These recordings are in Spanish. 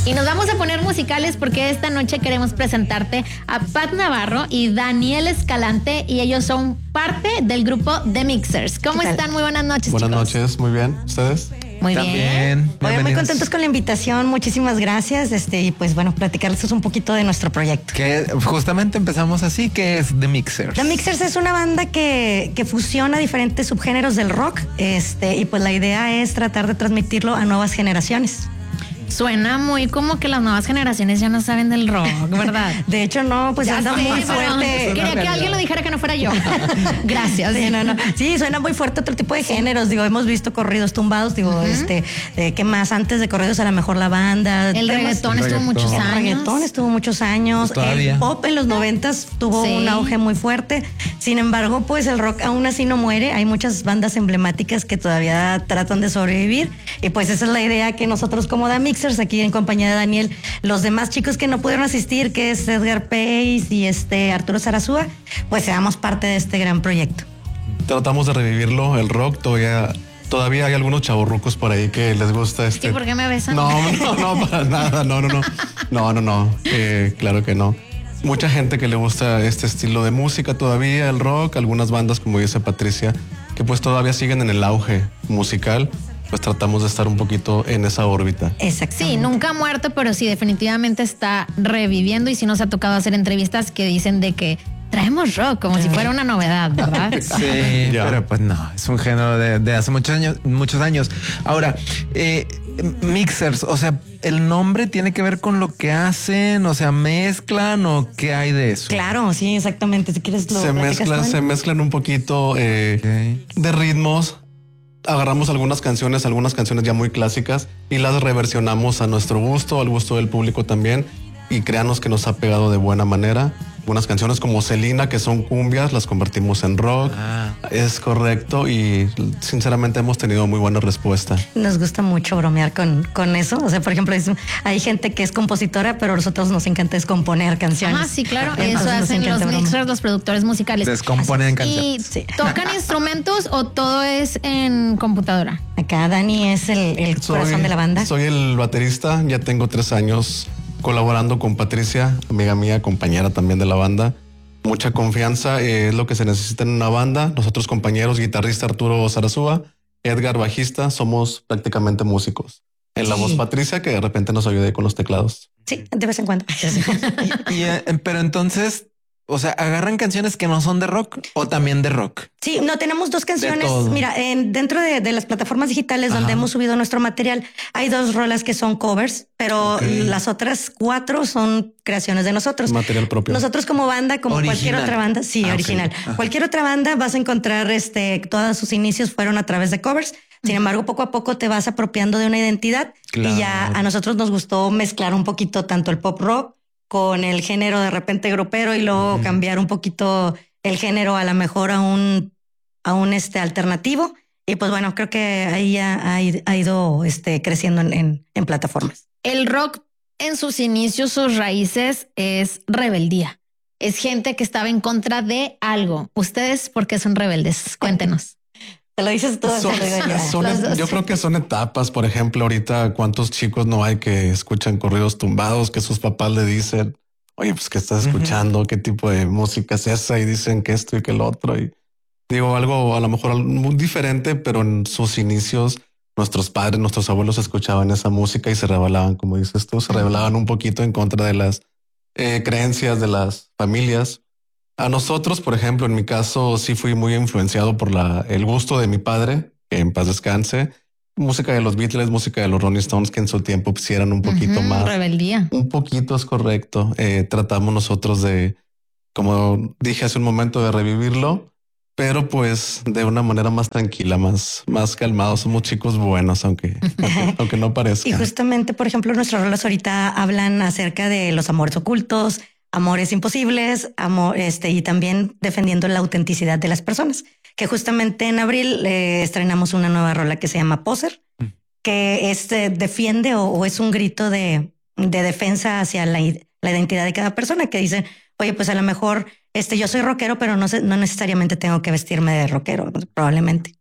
Y nos vamos a poner musicales porque esta noche queremos presentarte a Pat Navarro y Daniel Escalante, y ellos son parte del grupo The Mixers. ¿Cómo están? Muy buenas noches, Buenas chicos. noches, muy bien. ¿Ustedes? Muy bien. Oye, muy contentos con la invitación, muchísimas gracias. Y pues bueno, platicarles un poquito de nuestro proyecto. Que justamente empezamos así, que es The Mixers. The Mixers es una banda que fusiona diferentes subgéneros del rock, y pues la idea es tratar de transmitirlo a nuevas generaciones. Suena muy como que las nuevas generaciones ya no saben del rock, ¿verdad? De hecho, no, pues Ya anda sé, muy pero fuerte. quería que alguien lo dijera que no fuera yo. Gracias. Sí, no. Sí, suena muy fuerte otro tipo de géneros. Digo, hemos visto corridos tumbados, ¿qué más? Antes de corridos, a lo mejor la banda. El reggaetón estuvo muchos años. El reggaetón estuvo muchos años. Todavía. El pop en los 90s tuvo un auge muy fuerte. Sin embargo, pues el rock aún así no muere. Hay muchas bandas emblemáticas que todavía tratan de sobrevivir. Y pues esa es la idea que nosotros como The Mixers, aquí en compañía de Daniel, los demás chicos que no pudieron asistir, que es Edgar Pace y Arturo Sarazúa, pues seamos parte de este gran proyecto. Tratamos de revivirlo, el rock. Todavía hay algunos chavorrucos por ahí que les gusta ¿Y por qué me besan? No, para nada, no. Claro que no. Mucha gente que le gusta este estilo de música todavía, el rock, algunas bandas, como dice Patricia, que pues todavía siguen en el auge musical. Pues tratamos de estar un poquito en esa órbita. Exacto. Sí, nunca ha muerto, pero sí, definitivamente está reviviendo, y sí nos ha tocado hacer entrevistas que dicen de que traemos rock como si fuera una novedad, ¿verdad? Sí, pero pues no, es un género de hace muchos años. Ahora, Mixers, o sea, ¿el nombre tiene que ver con lo que hacen? O sea, ¿mezclan o qué hay de eso? Claro, sí, exactamente. Si quieres lo Se mezclan un poquito de ritmos. Agarramos algunas canciones ya muy clásicas y las reversionamos a nuestro gusto, al gusto del público también, y créanos que nos ha pegado de buena manera. Algunas canciones como Selena, que son cumbias, las convertimos en rock. Es correcto, y sinceramente hemos tenido muy buena respuesta. Nos gusta mucho bromear con eso. O sea, por ejemplo, hay gente que es compositora, pero a nosotros nos encanta es componer canciones. Ah, sí, claro. Entonces Eso nos hacen encanta los bromear. mixers, los productores musicales. Descomponen canciones. ¿Y Sí. tocan instrumentos o todo es en computadora? Acá Dani es el corazón de la banda. Soy el baterista, ya tengo 3 años colaborando con Patricia, amiga mía, compañera también de la banda. Mucha confianza es lo que se necesita en una banda. Nosotros, compañeros, guitarrista Arturo Sarazúa, Edgar bajista, somos prácticamente músicos. En la voz Patricia, que de repente nos ayude con los teclados. Sí, de vez en cuando. Pero entonces, o sea, ¿agarran canciones que no son de rock o también de rock? Sí, no, tenemos 2 canciones. Mira, dentro de las plataformas digitales donde hemos subido nuestro material, hay 2 rolas que son covers, pero las otras 4 son creaciones de nosotros. Material propio. Nosotros como banda, como Original. cualquier otra banda, sí, original. Okay. Cualquier otra banda vas a encontrar, todos sus inicios fueron a través de covers. Sin embargo, poco a poco te vas apropiando de una identidad. Claro. Y ya a nosotros nos gustó mezclar un poquito tanto el pop rock con el género de repente grupero, y luego cambiar un poquito el género a lo mejor a un alternativo. Y pues bueno, creo que ahí ya ha ido creciendo en plataformas. El rock en sus inicios, sus raíces, es rebeldía. Es gente que estaba en contra de algo. ¿Ustedes por qué son rebeldes? Cuéntenos. Te lo dices todo. Yo creo que son etapas. Por ejemplo, ahorita cuántos chicos no hay que escuchan corridos tumbados, que sus papás le dicen, oye, pues ¿qué estás escuchando? ¿Qué tipo de música es esa? Y dicen que esto y que el otro. Y digo algo a lo mejor muy diferente, pero en sus inicios nuestros padres, nuestros abuelos escuchaban esa música y se rebelaban, como dices tú, se rebelaban un poquito en contra de las creencias de las familias. A nosotros, por ejemplo, en mi caso, sí fui muy influenciado por el gusto de mi padre, que en paz descanse. Música de los Beatles, música de los Rolling Stones, que en su tiempo pusieran un poquito más. Rebeldía. Un poquito es correcto. Tratamos nosotros de, como dije hace un momento, de revivirlo, pero pues de una manera más tranquila, más calmado. Somos chicos buenos, aunque no parezca. Y justamente, por ejemplo, nuestras rolas ahorita hablan acerca de los amores ocultos, amores imposibles, y también defendiendo la autenticidad de las personas. Que justamente en abril estrenamos una nueva rola que se llama Poser, que defiende o es un grito de defensa hacia la identidad de cada persona, que dice, oye, pues a lo mejor yo soy rockero, pero no necesariamente tengo que vestirme de rockero, probablemente.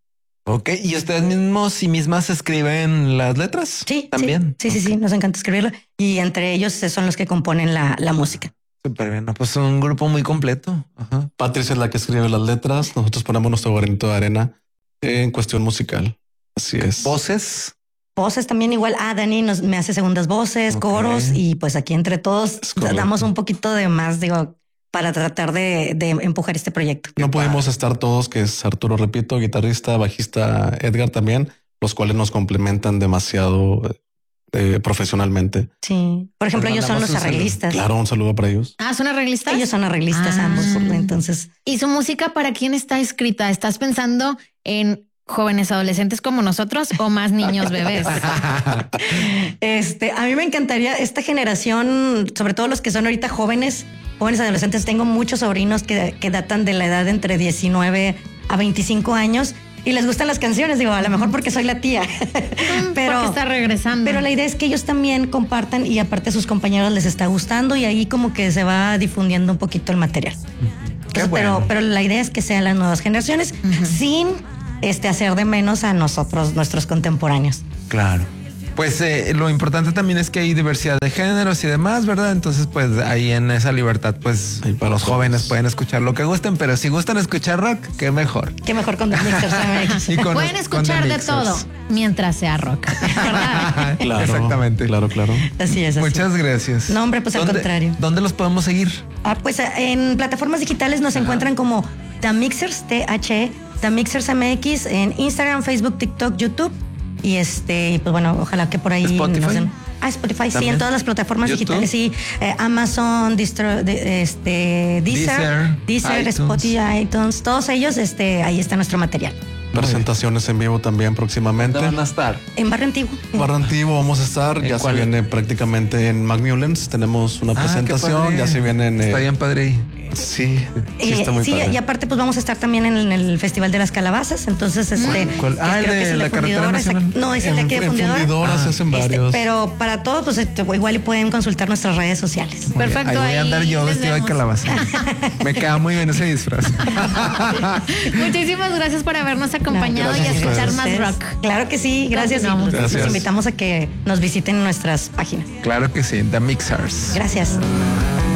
Ok, ¿y ustedes mismos y mismas escriben las letras? Sí, también. Sí, nos encanta escribirlo. Y entre ellos son los que componen la música. Súper bien, pues un grupo muy completo. Ajá. Patricia es la que escribe las letras. Nosotros ponemos nuestro granito de arena en cuestión musical. Así es. Voces. Voces también igual. Dani me hace segundas voces, coros, y pues aquí entre todos damos un poquito de más, para tratar de empujar este proyecto. No podemos estar todos, que es Arturo, repito, guitarrista, bajista, Edgar también, los cuales nos complementan demasiado profesionalmente. Sí. Por ejemplo, ellos son los arreglistas. Claro, un saludo para ellos. ¿Son arreglistas? Ellos son arreglistas ambos. Entonces. ¿Y su música para quién está escrita? ¿Estás pensando en jóvenes adolescentes como nosotros o más niños bebés? A mí me encantaría esta generación, sobre todo los que son ahorita jóvenes adolescentes. Tengo muchos sobrinos que datan de la edad de entre 19 a 25 años y les gustan las canciones. A lo mejor porque soy la tía, pero porque está regresando. Pero la idea es que ellos también compartan y aparte a sus compañeros les está gustando y ahí como que se va difundiendo un poquito el material. Entonces, bueno. pero la idea es que sean las nuevas generaciones sin hacer de menos a nosotros, nuestros contemporáneos. Claro. Pues lo importante también es que hay diversidad de géneros y demás, ¿verdad? Entonces, pues ahí en esa libertad, pues para los jóvenes pueden escuchar lo que gusten, pero si gustan escuchar rock, qué mejor. Qué mejor con The Mixers. Pueden escuchar de todo mientras sea rock, ¿verdad? Claro, exactamente. Claro. Así es. Muchas gracias. No, hombre, pues al contrario. ¿Dónde los podemos seguir? Pues en plataformas digitales nos encuentran como The Mixers, THE, The Mixers MX, en Instagram, Facebook, TikTok, YouTube. Y pues bueno, ojalá que por ahí Spotify. Spotify, ¿también? Sí, en todas las plataformas YouTube. digitales, sí. Amazon, Deezer, Spotify, iTunes, todos ellos, ahí está nuestro material. Presentaciones en vivo también próximamente. ¿Dónde van a estar? En Barrio Antiguo. Barrio Antiguo vamos a estar. Ya se viene prácticamente en Macmillans. Tenemos una presentación. Ya se vienen. Está bien padre ahí. Sí, está muy padre. Y aparte, pues vamos a estar también en el Festival de las Calabazas. Entonces, ¿Cuál? El de la carretera nacional. No, es el de aquí de Fundidora. Fundidoras se hacen varios. Pero para todo, pues igual y pueden consultar nuestras redes sociales. Perfecto. Ahí voy a andar yo vestido de calabaza. Me queda muy bien ese disfraz. Muchísimas gracias por habernos acompañado y a escuchar más rock. Claro que sí, gracias. Gracias. Los invitamos a que nos visiten en nuestras páginas. Claro que sí, The Mixers. Gracias.